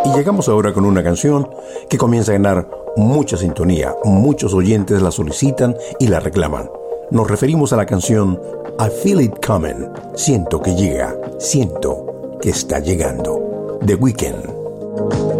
Y llegamos ahora con una canción que comienza a ganar mucha sintonía. Muchos oyentes la solicitan y la reclaman. Nos referimos a la canción I Feel It Coming. Siento que llega, siento que está llegando. The Weeknd.